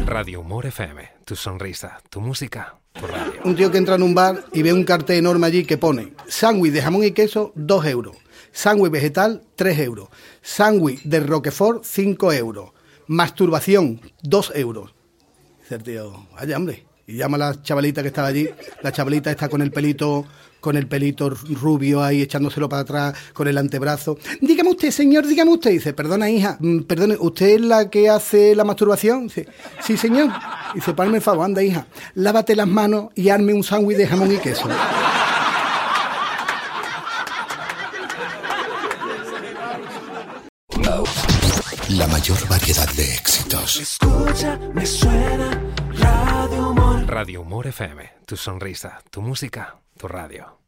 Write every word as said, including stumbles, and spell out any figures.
Radio Humor F M, tu sonrisa, tu música, tu radio. Un tío que entra en un bar y ve un cartel enorme allí que pone sándwich de jamón y queso, dos euros. Sándwich vegetal, tres euros. Sándwich de Roquefort, cinco euros. Masturbación, dos euros. Dice el tío, vaya hombre. Y llama a la chavalita que estaba allí. La chavalita está con el pelito... con el pelito rubio ahí echándoselo para atrás, con el antebrazo. Dígame usted, señor, dígame usted. Dice, perdona, hija, perdone, ¿usted es la que hace la masturbación? Dice, sí, señor. Dice, ponme el favor, anda, hija, lávate las manos y hazme un sándwich de jamón y queso. La mayor variedad de éxitos. Escucha, me suena Radio Humor. Radio Humor F M, tu sonrisa, tu música, tu radio.